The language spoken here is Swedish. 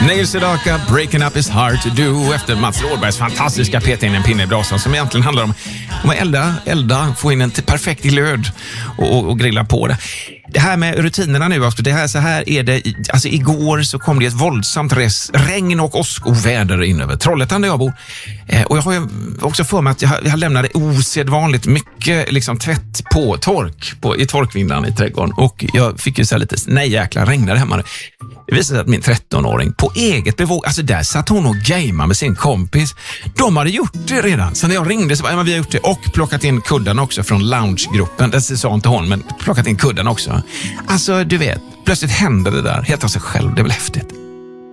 Nail Sedaka, Breaking Up is hard to do, efter Mats Lårdbergs fantastiska peta in en pinne i brasan, som egentligen handlar om att elda, få in en perfekt glöd och grilla på det. Det här med rutinerna nu, så här är det. Alltså igår så kom det ett våldsamt regn och åskoväder in över Trollhättan där jag bor. Och jag har ju också för mig att jag lämnade osedvanligt mycket liksom tvätt på i torkvindan i trädgården. Och jag fick ju så lite, nej jäklar, regnade hemma. Det visade sig att min 13-åring på eget bevåg, alltså där satt hon och gamade med sin kompis. De hade gjort det redan. Så när jag ringde så var vi har gjort det, och plockat in kudden också från loungegruppen. Det sa inte hon, men plockat in kudden också. Alltså du vet, plötsligt hände det där helt av sig själv. Det är väl häftigt.